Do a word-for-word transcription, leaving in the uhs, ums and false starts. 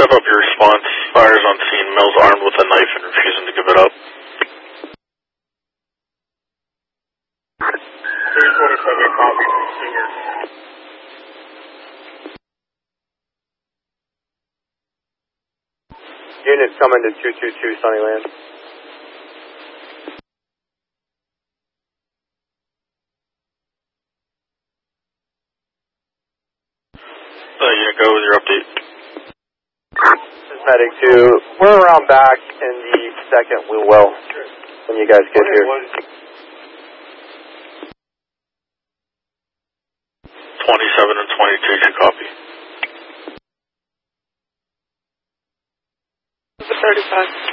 Step up your response. Fires on scene. Male's armed with a knife and refusing to give it up. three twenty-seven, copy. Senior. Units coming to two two two Sunnyland. Uh, unit, go with your update. This is Medic two. We're around back in the second wheel well when you guys get here. twenty-seven and twenty-two should copy. thirty-five.